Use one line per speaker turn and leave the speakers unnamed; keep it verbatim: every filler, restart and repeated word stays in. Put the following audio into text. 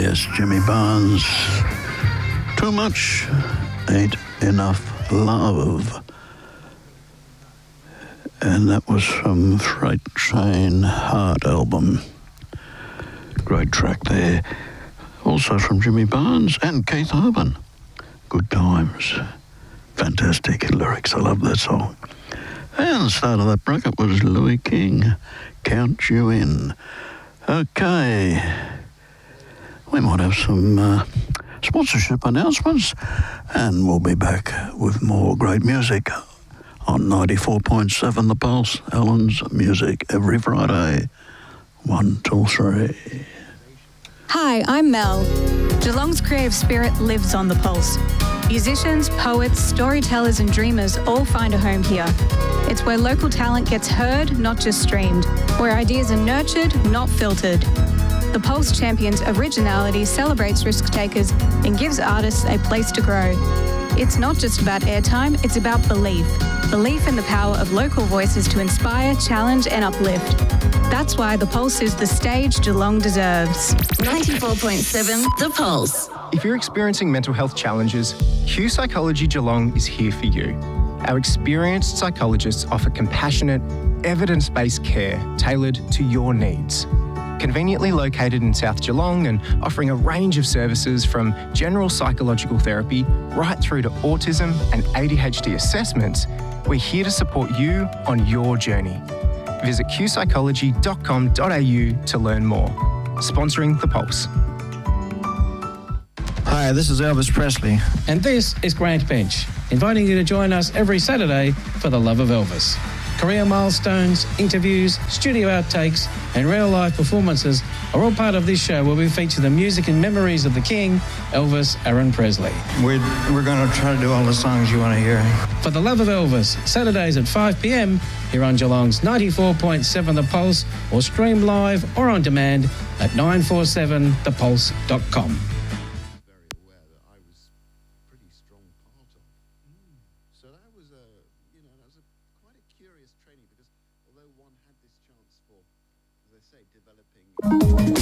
yes, Jimmy Barnes. Too much ain't enough love. And that was from Freight Train Heart album. Great track there. Also from Jimmy Barnes and Keith Urban. Good Times. Fantastic lyrics. I love that song. And the start of that bracket was Louis King, Count You In. Okay. We might have some uh, sponsorship announcements, and we'll be back with more great music on ninety-four point seven The Pulse, Ellen's Music, every Friday, one till three.
Hi, I'm Mel. Geelong's creative spirit lives on The Pulse. Musicians, poets, storytellers and dreamers all find a home here. It's where local talent gets heard, not just streamed. Where ideas are nurtured, not filtered. The Pulse champions originality, celebrates risk takers and gives artists a place to grow. It's not just about airtime, it's about belief. Belief in the power of local voices to inspire, challenge and uplift. That's why The Pulse is the stage Geelong deserves.
ninety-four point seven The Pulse.
If you're experiencing mental health challenges, Q Psychology Geelong is here for you. Our experienced psychologists offer compassionate, evidence-based care tailored to your needs. Conveniently located in South Geelong and offering a range of services from general psychological therapy right through to autism and A D H D assessments, we're here to support you on your journey. Visit q psychology dot com dot a u to learn more. Sponsoring The Pulse.
Hi, this is Elvis Presley.
And this is Grant Bench, inviting you to join us every Saturday for the love of Elvis. Career milestones, interviews, studio outtakes, and real-life performances are all part of this show where we feature the music and memories of the King, Elvis Aaron Presley.
We're, we're going to try to do all the songs you want to hear.
For the love of Elvis, Saturdays at five p.m. here on Geelong's ninety-four point seven The Pulse, or stream live or on demand at nine four seven the pulse dot com.
Curious training, because although one had this chance for, as I say, developing